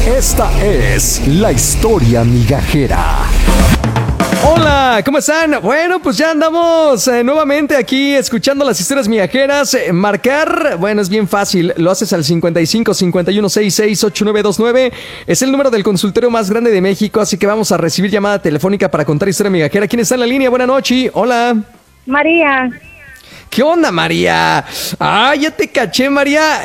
Esta es la historia migajera. Hola, ¿cómo están? Bueno, pues ya andamos nuevamente aquí escuchando las historias migajeras. Marcar, bueno, es bien fácil. Lo haces al 55 51 66 8929. Es el número del consultorio más grande de México, así que vamos a recibir llamada telefónica para contar historia migajera. ¿Quién está en la línea? Buenas noches. Hola. María. ¿Qué onda, María? Ah, ya te caché, María.